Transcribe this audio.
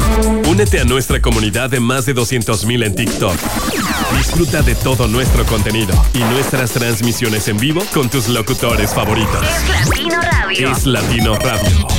Únete a nuestra comunidad de más de 200,000 en TikTok. Disfruta de todo nuestro contenido y nuestras transmisiones en vivo con tus locutores favoritos. Es Latino Radio. Es Latino Radio.